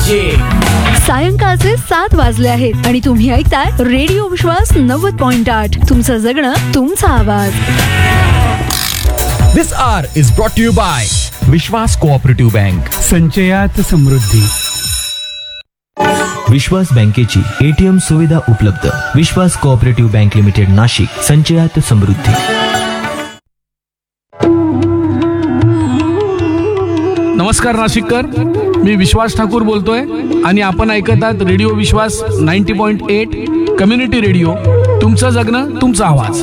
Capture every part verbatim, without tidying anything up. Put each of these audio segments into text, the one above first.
Magic. सायंकाळचे सात वाजले आहेत आणि तुम्ही ऐकताय रेडिओ विश्वास नव्वद पॉइंट आठ. तुमचं जगणं तुमचा आवाज. This hour is brought to you by Vishwas cooperative bank. संचयात समृद्धी. विश्वास बँकेची एटीएम सुविधा उपलब्ध. विश्वास कोऑपरेटिव्ह बँक लिमिटेड नाशिक. संचयात समृद्धी. नमस्कार नाशिककर, मी विश्वास ठाकूर बोलतोय आणि आपण ऐकत आहात रेडिओ विश्वास ninety point eight community radio. तुमचं जगणं तुमचा आवाज.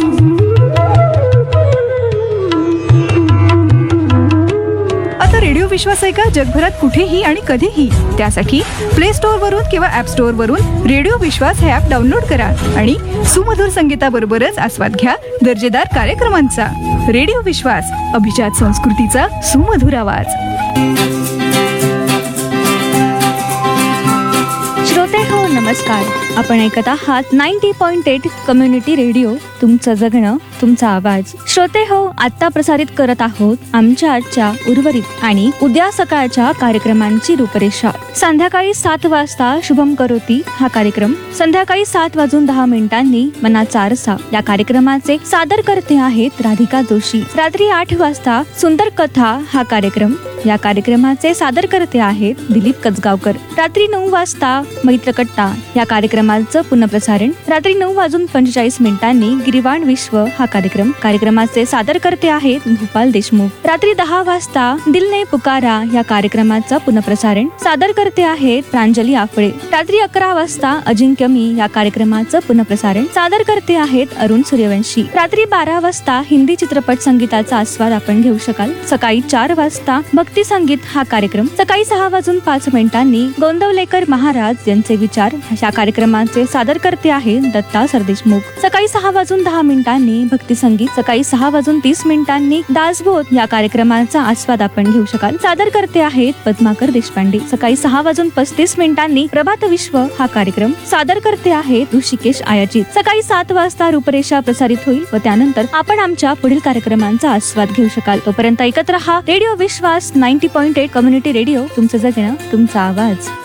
आता रेडिओ विश्वास आहे का जगभरात कुठेही आणि कधीही. त्यासाठी प्ले स्टोअर वरून किंवा ऍप स्टोअर वरून रेडिओ विश्वास हे ऍप डाउनलोड करा आणि सुमधुर संगीताबरोबरच आस्वाद घ्या दर्जेदार कार्यक्रमांचा. रेडिओ विश्वास, अभिजात संस्कृतीचा सुमधुर आवाज. श्रोते हो नमस्कार. आपण ऐकत आहात ninety point eight community radio. तुमचं जगणं तुमचा आवाज. श्रोते हो, आता प्रसारित करत आहोत आमच्या आजच्या उर्वरित आणि उद्या सकाळच्या कार्यक्रमांची रूपरेषा. संध्याकाळी सात वाजता शुभम करोती हा कार्यक्रम. संध्याकाळी सात वाजून दहा मिनिटांनी मनाचा आरसा या कार्यक्रमाचे सादर करते आहेत राधिका जोशी. रात्री आठ वाजता सुंदर कथा हा कार्यक्रम. या कार्यक्रमाचे सादर करते आहेत दिलीप कचगावकर. रात्री नऊ वाजता मैत्रकट्टा या कार्यक्रमाचं पुनःप्रसारण. रात्री नऊ वाजून पंचेचाळीस मिनिटांनी गिरिवाण विश्व हा कार्यक्रम. कार्यक्रमाचे सादर करते आहेत भूपाल देशमुख. रात्री दहा वाजता दिल ने पुकारा या कार्यक्रमाचं पुनःप्रसारण. सादर करते आहेत प्रांजली आफळे. रात्री अकरा वाजता अजिंक्य मी या कार्यक्रमाचं पुनःप्रसारण. सादर करते आहेत अरुण सूर्यवंशी. रात्री बारा वाजता हिंदी चित्रपट संगीताचा आस्वाद आपण घेऊ शकाल. सकाळी चार वाजता भक्ती संगीत हा कार्यक्रम. सकाळी सहा वाजून पाच मिनिटांनी गोंदवलेकर महाराज यांचे विचार या कार्यक्रमाचे सादर करते आहेत दत्ता सरदेशमुख. सकाळी सहा वाजून दहा मिनिटांनी भक्ती संगीत. सकाळी सहा वाजून तीस मिनिटांनी दासबोध या कार्यक्रमाचा आस्वाद आपण घेऊ शकाल. सादर करते आहेत पद्माकर देशपांडे. सकाळी सहा वाजून पस्तीस मिनिटांनी प्रभात विश्व हा कार्यक्रम. सादर करते आहेत ऋषिकेश आयाचित. सकाळी सात वाजता रूपरेषा प्रसारित होईल व त्यानंतर आपण आमच्या पुढील कार्यक्रमांचा आस्वाद घेऊ शकाल. तोपर्यंत ऐकत रहा रेडिओ विश्वास ninety point eight community radio. तुमचं जगणं तुमचा आवाज.